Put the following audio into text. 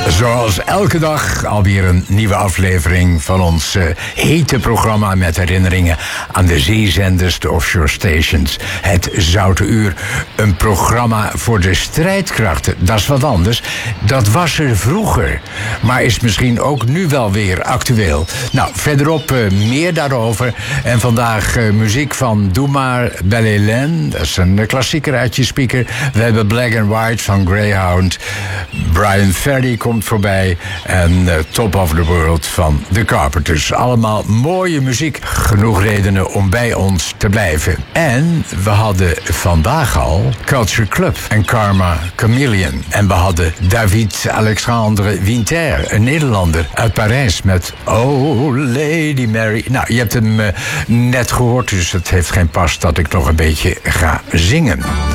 Zoals elke dag alweer een nieuwe aflevering van ons hete programma met herinneringen aan de zeezenders, de offshore stations. Het Zoute Uur, een programma voor de strijdkrachten. Dat is wat anders. Dat was er vroeger, maar is misschien ook nu wel weer actueel. Nou, verderop meer daarover. En vandaag muziek van Doe maar Belle Hélène. Dat is een klassieker uit je speaker. We hebben Black and White van Greyhound. Brian Ferry komt voorbij. En Top of the World van The Carpenters. Allemaal mooie muziek. Genoeg redenen om bij ons te blijven. En we hadden vandaag al Culture Club en Karma Chameleon. En we hadden David Alexandre Winter, een Nederlander uit Parijs met Oh Lady Mary. Nou, je hebt hem net gehoord, dus het heeft geen pas dat ik nog een beetje ga zingen.